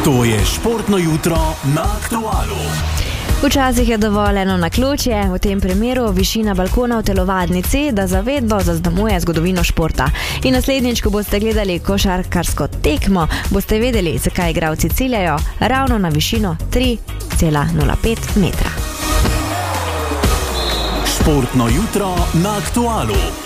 To je športno jutro na Aktualu. Včasih je dovolj eno naključje, v tem primeru višina balkona v telovadnici, da za vedno zaznamuje zgodovino športa. In naslednjič, ko boste gledali košarkarsko tekmo, boste vedeli, zakaj igralci ciljajo ravno na višino 3,05 metra. Športno jutro na Aktualu.